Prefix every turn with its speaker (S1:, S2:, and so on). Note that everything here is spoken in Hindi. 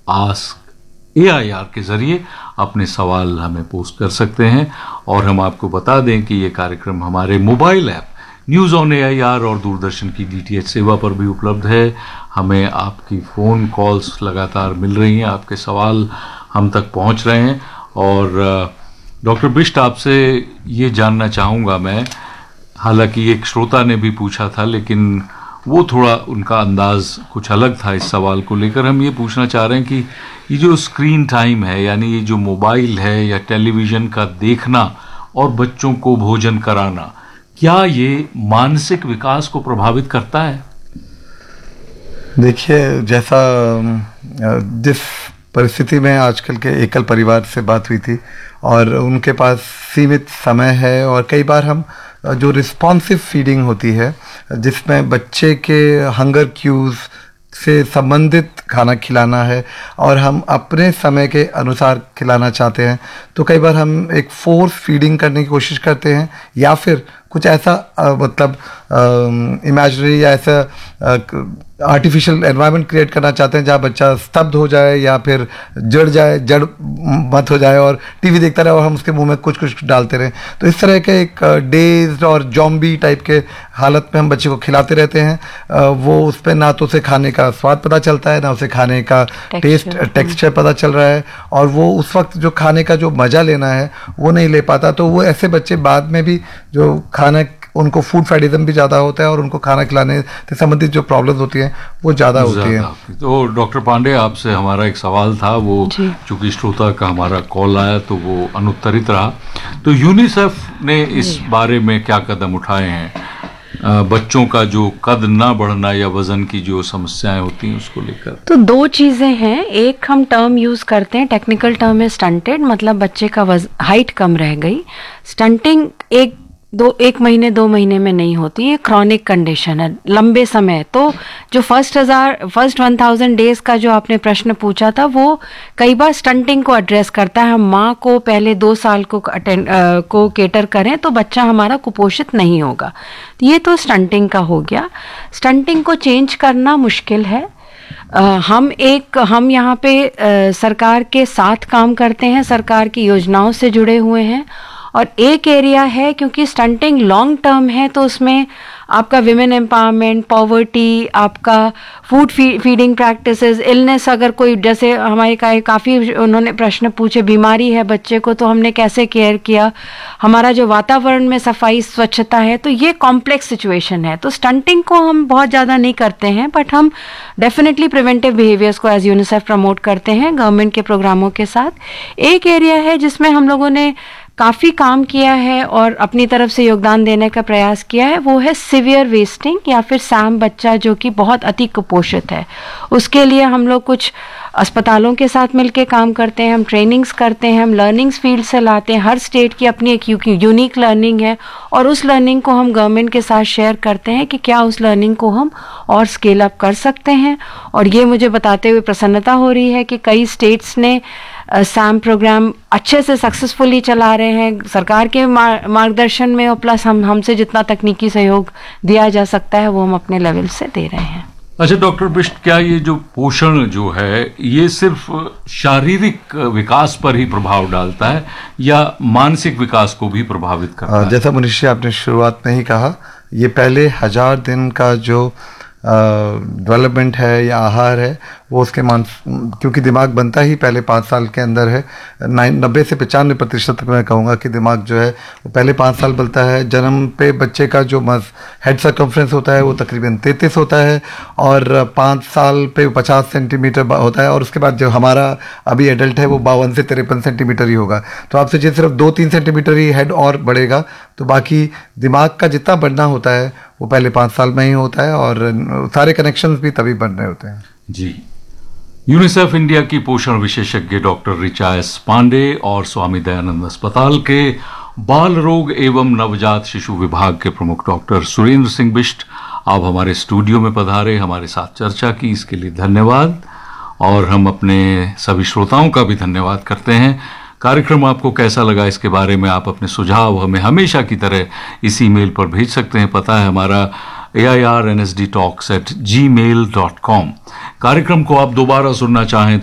S1: आस्क AIR के ज़रिए अपने सवाल हमें पोस्ट कर सकते हैं। और हम आपको बता दें कि ये कार्यक्रम हमारे mobile app news on AIR और दूरदर्शन की DTH सेवा पर भी उपलब्ध है। हमें आपकी फ़ोन कॉल्स लगातार मिल रही हैं, आपके सवाल हम तक पहुंच रहे हैं। और डॉक्टर बिष्ट, आपसे ये जानना चाहूँगा मैं, हालांकि एक श्रोता ने भी पूछा था लेकिन वो थोड़ा उनका अंदाज कुछ अलग था इस सवाल को लेकर। हम ये पूछना चाह रहे हैं कि ये जो स्क्रीन टाइम है, यानी ये जो मोबाइल है या टेलीविज़न का देखना और बच्चों को भोजन कराना, क्या ये मानसिक विकास को प्रभावित करता है?
S2: देखिए, जैसा जिस परिस्थिति में आजकल के एकल परिवार से बात हुई थी और उनके पास सीमित समय है, और कई बार हम जो रिस्पॉन्सिव फीडिंग होती है जिसमें बच्चे के हंगर क्यूज़ से संबंधित खाना खिलाना है और हम अपने समय के अनुसार खिलाना चाहते हैं, तो कई बार हम एक फोर्स फीडिंग करने की कोशिश करते हैं या फिर कुछ ऐसा मतलब इमेजिनरी या ऐसा आर्टिफिशियल एनवायरनमेंट क्रिएट करना चाहते हैं जहाँ बच्चा स्तब्ध हो जाए या फिर जड़ मत हो जाए और टीवी देखता रहे और हम उसके मुंह में कुछ कुछ डालते रहें। तो इस तरह के एक डेज्ड और जॉम्बी टाइप के हालत में हम बच्चे को खिलाते रहते हैं। वो उस पर ना तो उसे खाने का स्वाद पता चलता है, ना उसे खाने का टेक्सचर पता चल रहा है, और वो उस वक्त जो खाने का जो मज़ा लेना है वो नहीं ले पाता। तो वो ऐसे बच्चे बाद में भी जो खाना, उनको फूड फैडिज्म भी ज़्यादा होता है और उनको खाना खिलाने से संबंधित जो प्रॉब्लम्स होती हैं वो ज़्यादा होती हैं।
S1: तो डॉक्टर पांडे, आपसे हमारा एक सवाल था, वो चूंकि श्रोता का हमारा कॉल आया तो वो अनुत्तरित रहा। तो यूनिसेफ ने इस बारे में क्या कदम उठाए हैं, बच्चों का जो कद ना बढ़ना या वजन की जो समस्याएं होती हैं उसको लेकर?
S3: तो दो चीज़ें हैं। एक हम टर्म यूज़ करते हैं, टेक्निकल टर्म है स्टंटेड, मतलब बच्चे का हाइट कम रह गई। स्टंटिंग एक महीने 2 महीने में नहीं होती, ये क्रॉनिक कंडीशन है, लंबे समय। तो जो फर्स्ट 1000 डेज का जो आपने प्रश्न पूछा था वो कई बार स्टंटिंग को एड्रेस करता है। हम माँ को पहले 2 साल को केटर करें तो बच्चा हमारा कुपोषित नहीं होगा। ये तो स्टंटिंग का हो गया। स्टंटिंग को चेंज करना मुश्किल है। हम यहाँ पे सरकार के साथ काम करते हैं, सरकार की योजनाओं से जुड़े हुए हैं। और एक एरिया है, क्योंकि स्टंटिंग लॉन्ग टर्म है तो उसमें आपका विमेन एम्पावरमेंट, पॉवर्टी, आपका फूड फीडिंग प्रैक्टिसेस, इलनेस, अगर कोई जैसे हमारे काफ़ी उन्होंने प्रश्न पूछे, बीमारी है बच्चे को तो हमने कैसे केयर किया, हमारा जो वातावरण में सफाई स्वच्छता है, तो ये कॉम्प्लेक्स सिचुएशन है। तो स्टंटिंग को हम बहुत ज़्यादा नहीं करते हैं, बट हम डेफिनेटली प्रिवेंटिव बिहेवियर्स को एज यूनिसेफ प्रमोट करते हैं गवर्नमेंट के प्रोग्रामों के साथ। एक एरिया है जिसमें हम लोगों ने काफ़ी काम किया है और अपनी तरफ से योगदान देने का प्रयास किया है, वो है सीवियर वेस्टिंग या फिर सैम बच्चा जो कि बहुत अति कुपोषित है। उसके लिए हम लोग कुछ अस्पतालों के साथ मिलकर काम करते हैं, हम ट्रेनिंग्स करते हैं, हम लर्निंग्स फील्ड से लाते हैं। हर स्टेट की अपनी एक यूनिक लर्निंग है और उस लर्निंग को हम गवर्नमेंट के साथ शेयर करते हैं कि क्या उस लर्निंग को हम और स्केल अप कर सकते हैं। और ये मुझे बताते हुए प्रसन्नता हो रही है कि कई स्टेट्स ने सैम प्रोग्राम अच्छे से सक्सेसफुली चला रहे हैं सरकार के मार्गदर्शन में, और प्लस हमसे जितना तकनीकी सहयोग दिया जा सकता है वो हम अपने लेवल से दे रहे हैं।
S1: अच्छा डॉक्टर बिष्ट, क्या ये जो पोषण जो है ये सिर्फ शारीरिक विकास पर ही प्रभाव डालता है या मानसिक विकास को भी प्रभावित करता है?
S2: जैसा मनीष जी आपने शुरुआत में ही कहा, ये पहले 1000 दिन का जो डेवलपमेंट है या आहार है वो उसके क्योंकि दिमाग बनता ही पहले 5 साल के अंदर है, 90 से 95% मैं कहूँगा कि दिमाग जो है वो पहले 5 साल बनता है। जन्म पे बच्चे का जो हेड सर्कमफ्रेंस होता है वो तकरीबन 33 होता है और 5 साल पे 50 सेंटीमीटर होता है, और उसके बाद जो हमारा अभी एडल्ट है वो 52 से 53 सेंटीमीटर ही होगा। तो आपसे जो सिर्फ 2-3 सेंटीमीटर ही हेड और बढ़ेगा, तो बाकी दिमाग का जितना बढ़ना होता है वो पहले 5 साल में ही होता है और सारे कनेक्शंस भी तभी बन रहे होते हैं।
S1: जी, यूनिसेफ इंडिया की पोषण विशेषज्ञ डॉक्टर ऋचा एस पांडे और स्वामी दयानंद अस्पताल के बाल रोग एवं नवजात शिशु विभाग के प्रमुख डॉक्टर सुरेंद्र सिंह बिष्ट आप हमारे स्टूडियो में पधारे, हमारे साथ चर्चा की, इसके लिए धन्यवाद। और हम अपने सभी श्रोताओं का भी धन्यवाद करते हैं। कार्यक्रम आपको कैसा लगा इसके बारे में आप अपने सुझाव हमें हमेशा की तरह इस ईमेल पर भेज सकते हैं। पता है हमारा AIRNSDtalks@gmail.com। कार्यक्रम को आप दोबारा सुनना चाहें